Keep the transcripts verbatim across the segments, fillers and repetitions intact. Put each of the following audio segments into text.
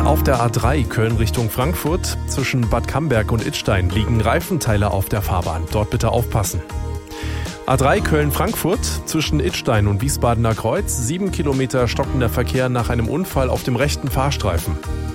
Auf der A drei Köln Richtung Frankfurt zwischen Bad Camberg und Idstein liegen Reifenteile auf der Fahrbahn. Dort bitte aufpassen. A drei Köln-Frankfurt zwischen Idstein und Wiesbadener Kreuz. Sieben Kilometer stockender Verkehr nach einem Unfall auf dem rechten Fahrstreifen.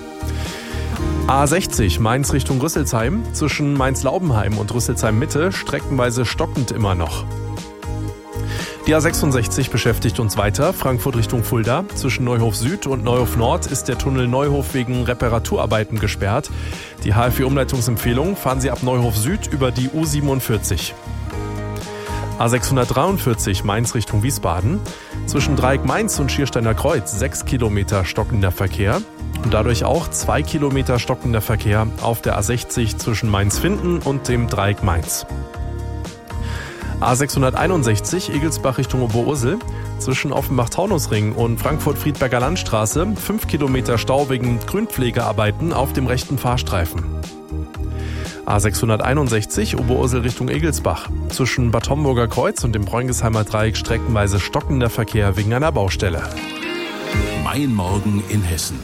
A sechzig Mainz Richtung Rüsselsheim zwischen Mainz-Laubenheim und Rüsselsheim-Mitte streckenweise stockend immer noch. Die A sechsundsechzig beschäftigt uns weiter. Frankfurt Richtung Fulda. Zwischen Neuhof Süd und Neuhof Nord ist der Tunnel Neuhof wegen Reparaturarbeiten gesperrt. Die H F vier-Umleitungsempfehlung: fahren Sie ab Neuhof Süd über die U siebenundvierzig. A sechshundertdreiundvierzig Mainz Richtung Wiesbaden. Zwischen Dreieck Mainz und Schiersteiner Kreuz sechs Kilometer stockender Verkehr. Und dadurch auch zwei Kilometer stockender Verkehr auf der A sechzig zwischen Mainz-Finden und dem Dreieck Mainz. A sechshunderteinundsechzig Egelsbach Richtung Oberursel. Zwischen Offenbach-Taunusring und Frankfurt-Friedberger Landstraße fünf Kilometer Stau wegen Grünpflegearbeiten auf dem rechten Fahrstreifen. A sechshunderteinundsechzig Oberursel Richtung Egelsbach. Zwischen Bad Homburger Kreuz und dem Bräungheimer Dreieck streckenweise stockender Verkehr wegen einer Baustelle. Mein Morgen in Hessen.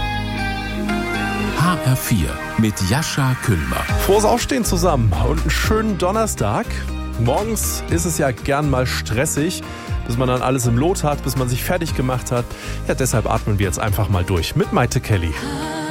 H R vier mit Jascha Küllmer. Frohes Aufstehen zusammen und einen schönen Donnerstag. Morgens ist es ja gern mal stressig, bis man dann alles im Lot hat, bis man sich fertig gemacht hat. Ja, deshalb atmen wir jetzt einfach mal durch mit Maite Kelly.